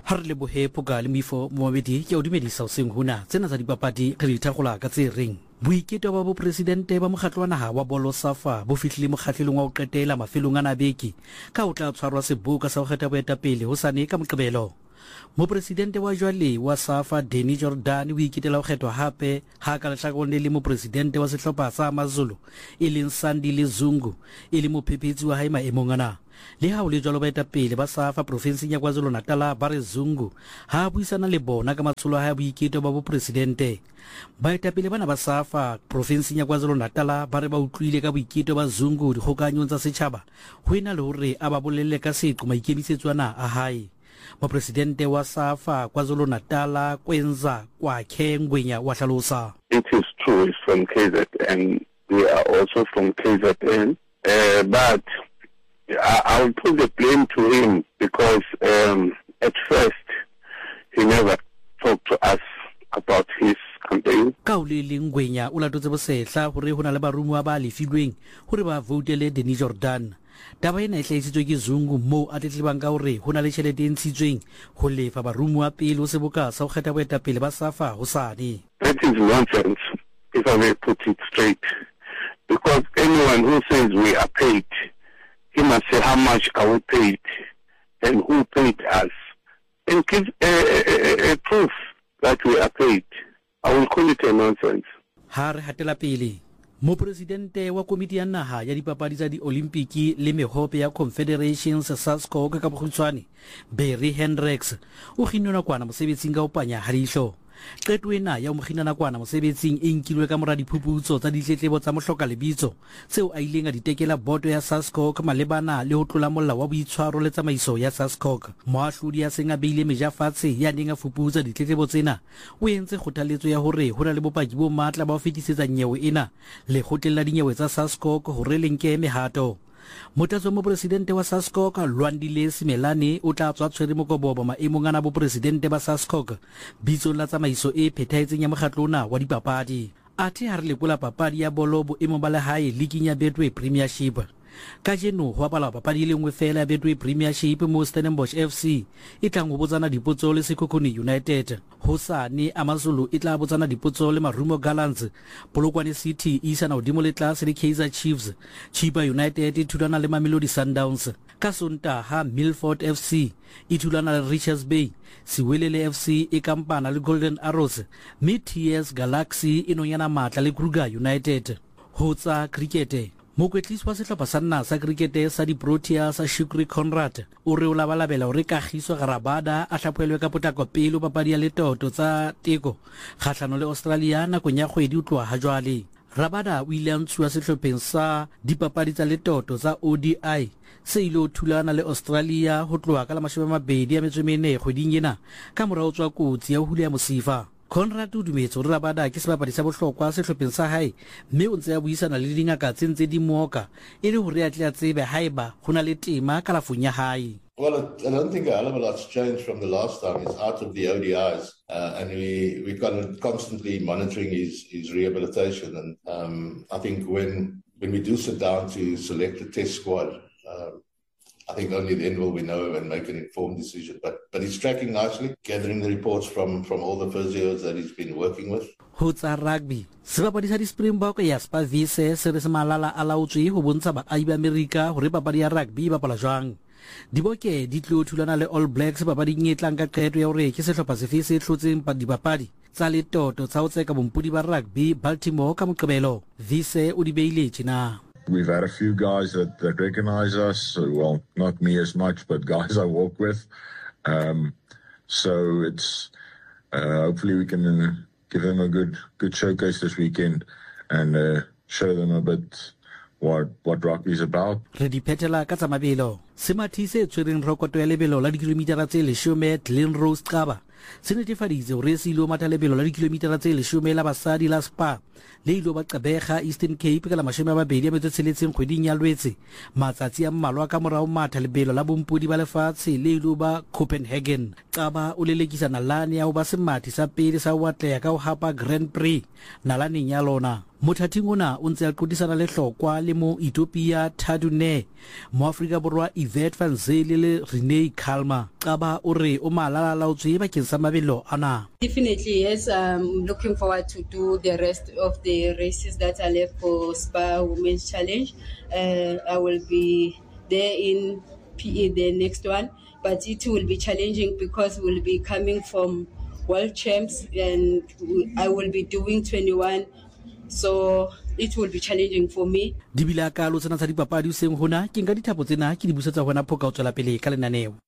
ha re lebohe Phoka le Mifo Mohamedi ke o dumedisa o seng hona tsena tsa dipapadi re di thagola ka tse reng boiketlo ba bopresidente ba mokgatlo wa naha wa bolo SAFA bo fihlile mokgatlelong wa ho qetela mafelong a nabeki ka o tla tshwarwa seboka sa ho kgetha boetapele ho sane ka Moqebelo. Mopresidente wa jwale wa SAFA Danny Jordaan o iketela ho kgethwa hape ha ka lehlakoreng le mopresidente wa sehlopha sa Amazulu e leng Sandile Zungu e le mophephetsi wa hae maemong ana. Le ha o le jwalo baetapele ba SAFA provinseng ya KwaZulu-Natal ba re Zungu ha buisana le bona ka matsholo a boiketlo ba bopresidente. Baetapele bana ba SAFA provinseng ya KwaZulu-Natal ba re ba utlwile ka boiketlo ba Zungu dikgokanyong tsa setjhaba ho ena le hore a ba bolelle ka seqo maikemisetso ana a hae. Mopresidente wa SAFA KwaZulu-Natal Kwenza Kwakhe Ngwenya wa hlalosa. It is true, it's from KZN. We are also from KZN, but I will put the blame to him because at first he never talked to us about his campaign. Kaulile Ngwenya o latotse bosehla hore hona le barumuwa ba lefilweng hore ba voutele Danny Jordaan. Taba ena e hlahisitswe ke Zungu moo a tletlebang ka hore hona le tjhelete e ntshitsweng ho lefa barumuwa pele ho seboka sa ho kgetha boetapele ba SAFA hosane. That is nonsense, if I may put it straight, because anyone who says we are paid, he must say how much are we paid and who paid us and give a proof that we are paid. I will call it a nonsense. Ha re hatela pele Mopresidente wa komiti ya naha ya dipapadi tsa di-Olimpiki le mehope ya Confederations SASCOC ka bokgutshwane Barry Hendricks o kginne nakwana mosebetsing ka ho panya hadihlo. Qeto ena ya ho mokgina nakwana mosebetsing e nkilwe ka mora diphuputso tsa ditletlebo tsa mohloka lebitso tseo a ileng a ditekela boto ya SASCOC malebana le ho tlola molao wa boitshwaro le tsamaiso ya SASCOC. Moahlodi ya seng a beile meja fatshe ya neng a fuputsa ditletlebo tsena o entse kgothaletso ya hore hona le bopaki bo matla ba ho fetisetsa nyewe ena le kgotlella dinyewe tsa SASCOC hore le nke mehato. Motatso mopresidente wa SASCOC Lwandile Simelane o tla tswa tshwere mokobobo maemong ana bopresidente ba SASCOC bitso la tsamaiso e phethahetseng ya mokgatlona wa dipapadi. Athe ha re lekola papadi ya bolo boemong ba lehae liging ya Betway Premiership. Kajeno ho bapala papadi le nngwe fela ya Betway Premiership mo Stellenbosch FC e tlang ho botsana dipotso le Sekhukhune United. Hosane Amazulu e tla botsana dipotso le Marumo Gallants. Polokwane City e isana hodimo le tlase le Kaizer Chiefs. Chipa United e thulana le Mamelodi Sundowns. Ka Sontaha Milford FC e thulana le Richards Bay. Siwelele FC e kampana le Golden Arrows. TS Galaxy e nonyana matla le Kruger United. Hotsa cricket Mokwetlisi wa sehlopha sa nna sa cricket sa di-Proteas sa Shukri Conrad o re o labalabela hore Kagiso Rabada a hlaphohelwe ka potlako pele papadi ya letoto tsa teko kgahlano le Australia nakong ya kgwedi ho tloha ha jwale. Rabada o ile a ntshuwa sehlopheng sa dipapadi tsa letoto tsa ODI se ile ho thulana le Australia ho tloha ka la 24 kgweding ena ka morao tswa kotsi ya ho hula mosifa. Conrad o dumetse hore Rabada ke sebapadi sa bohlokwa sehlopheng sa hae mme o ntse a buisana le dingaka tse ntse di moka e le hore a tle a tsebe haeba hona le tema ka lafung ya hae. Well, I don't think a hell of a lot's changed from the last time. He's out of the ODIs, and we're kind of constantly monitoring his rehabilitation. And I think when we do sit down to select a test squad, I think only then will we know and make an informed decision. But he's tracking nicely, gathering the reports from all the physios that he's been working with. Hotsa rugby sebapadi sa di-Springbok ya Spavise se re se malala a laotswe ho bontsha baahi ba Amerika hore papadi ya rugby e bapala jwang. Diboke di tlo thulana le All Blacks papading e tlang ka qeto ya hore ke sehlopha sefe se hlotseng dipapadi tsa letoto tsa ho tseka bompudi ba rugby Baltimore ka Moqebelo. Vise o di beile tjena. We've had a few guys that recognize us. Well, not me as much, but guys I walk with. So it's hopefully we can give them a good showcase this weekend and show them a bit what rugby is about. Re di phethela ka tsa mabelo. Semathi se tshwereng rokoto ya lebelo la dikilometara tse 10 Glen Rose Qaba se netefaditse gore se ile o matha lebelo la dikilomitara tse 10 la basadi la Spa le ile ba qabega Eastern Cape ka la 26 kgweding ya Lwetse matsatsi a mmalwa ka morao matha lebelo la bompodi ba lefatshe le ile ba Copenhagen. Qaba o lelekisa nalane ya ho ba semathi sa pele sa watleya ka ho hapa Grand Prix nalaneng ya lona. Mothating ona o ntse a qotisana le hlokwa le mo Ethiopia Thadune mo Afrika Borwa Yvette van Zyl le Renee Kalma. Qaba o re o malala o tswe bakeng sa mabelo ana. Definitely, yes. I'm looking forward to do the rest of the races that are left for Spa Women's Challenge. I will be there in PE, the next one, but it will be challenging because we'll be coming from World Champs and I will be doing 21. So it will be challenging for me. Dibila ka lo tsena tsa dipapadi o seng hona ke nka dithapo tsena ke di busetsa hona phoka o tswela pele ka lenaneo.